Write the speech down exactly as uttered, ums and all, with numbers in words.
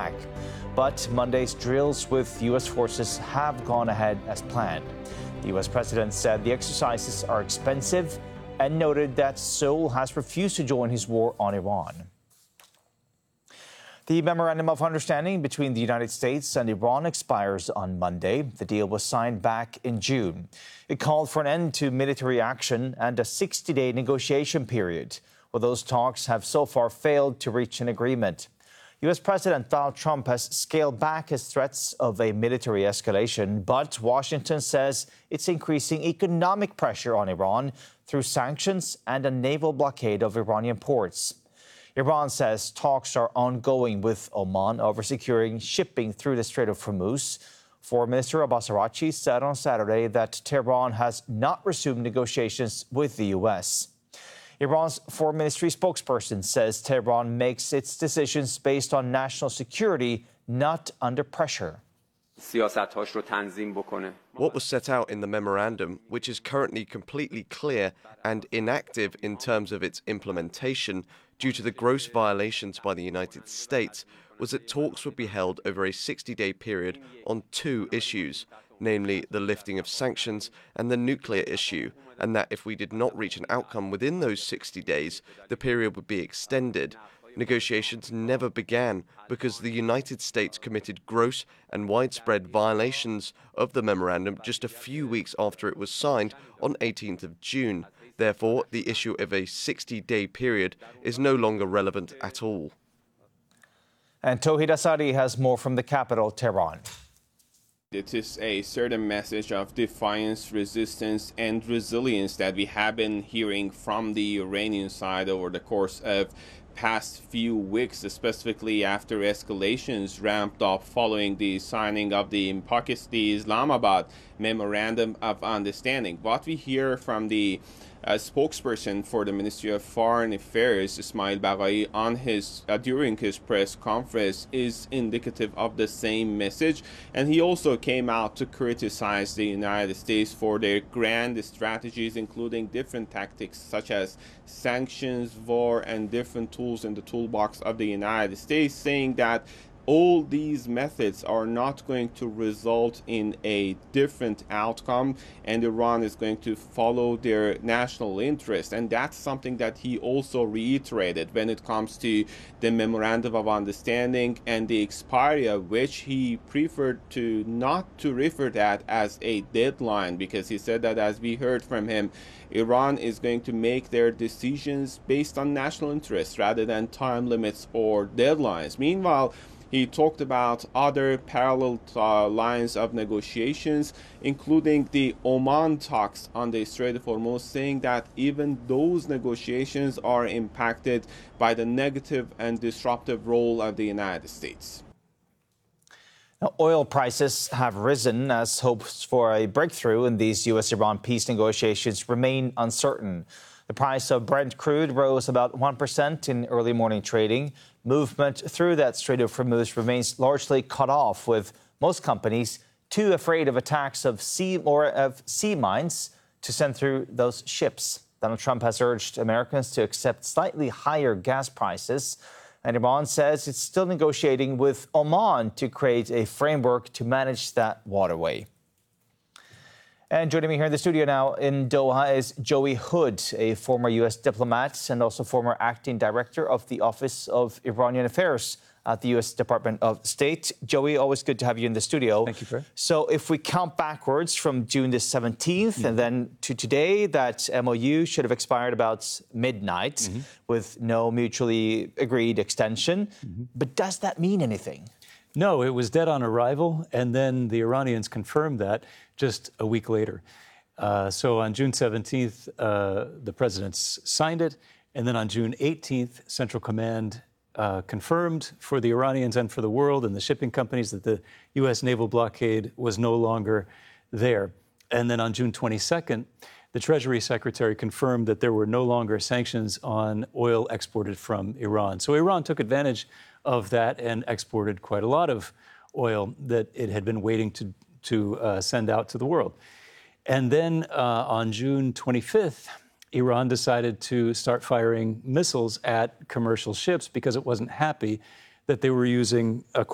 back. But Monday's drills with U S forces have gone ahead as planned. The U S president said the exercises are expensive and noted that Seoul has refused to join his war on Iran. The Memorandum of Understanding between the United States and Iran expires on Monday. The deal was signed back in June. It called for an end to military action and a sixty-day negotiation period. Well, those talks have so far failed to reach an agreement. U S President Donald Trump has scaled back his threats of a military escalation, but Washington says it's increasing economic pressure on Iran through sanctions and a naval blockade of Iranian ports. Iran says talks are ongoing with Oman over securing shipping through the Strait of Hormuz. Foreign Minister Abbas Araghchi said on Saturday that Tehran has not resumed negotiations with the U S. Iran's foreign ministry spokesperson says Tehran makes its decisions based on national security, not under pressure. What was set out in the memorandum, which is currently completely clear and inactive in terms of its implementation due to the gross violations by the United States, was that talks would be held over a sixty-day period on two issues, namely the lifting of sanctions and the nuclear issue, and that if we did not reach an outcome within those sixty days, the period would be extended. Negotiations never began because the United States committed gross and widespread violations of the memorandum just a few weeks after it was signed on eighteenth of June. Therefore, the issue of a sixty-day period is no longer relevant at all. And Tauhid Asadi has more from the capital, Tehran. It is a certain message of defiance, resistance, and resilience that we have been hearing from the Iranian side over the course of past few weeks, specifically after escalations ramped up following the signing of the Pakistan Islamabad Memorandum of Understanding. What we hear from the uh, spokesperson for the Ministry of Foreign Affairs, Ismail Baghai, on his uh, during his press conference is indicative of the same message, and he also came out to criticize the United States for their grand strategies, including different tactics such as sanctions, war, and different tools in the toolbox of the United States, saying that all these methods are not going to result in a different outcome, and Iran is going to follow their national interest. And that's something that he also reiterated when it comes to the Memorandum of Understanding and the expiry of which he preferred to not to refer that as a deadline, because he said that, as we heard from him, Iran is going to make their decisions based on national interests rather than time limits or deadlines. Meanwhile, he talked about other parallel uh, lines of negotiations, including the Oman talks on the Strait of Hormuz, saying that even those negotiations are impacted by the negative and disruptive role of the United States. Now, oil prices have risen as hopes for a breakthrough in these U S Iran peace negotiations remain uncertain. The price of Brent crude rose about one percent in early morning trading. Movement through that Strait of Hormuz remains largely cut off, with most companies too afraid of attacks of sea or of sea mines to send through those ships. Donald Trump has urged Americans to accept slightly higher gas prices, and Iran says it's still negotiating with Oman to create a framework to manage that waterway. And joining me here in the studio now in Doha is Joey Hood, a former U S diplomat and also former acting director of the Office of Iranian Affairs at the U S Department of State. Joey, always good to have you in the studio. Thank you, Fred. So if we count backwards from June the seventeenth mm-hmm. and then to today, that M O U should have expired about midnight mm-hmm. with no mutually agreed extension. Mm-hmm. But does that mean anything? No, it was dead on arrival, and then the Iranians confirmed that just a week later. Uh, so on June seventeenth, uh, the president signed it, and then on June eighteenth, Central Command uh, confirmed for the Iranians and for the world and the shipping companies that the U S naval blockade was no longer there. And then on June twenty-second, the Treasury Secretary confirmed that there were no longer sanctions on oil exported from Iran. So Iran took advantage of that and exported quite a lot of oil that it had been waiting to, to uh, send out to the world. And then uh, on June twenty-fifth, Iran decided to start firing missiles at commercial ships because it wasn't happy that they were using a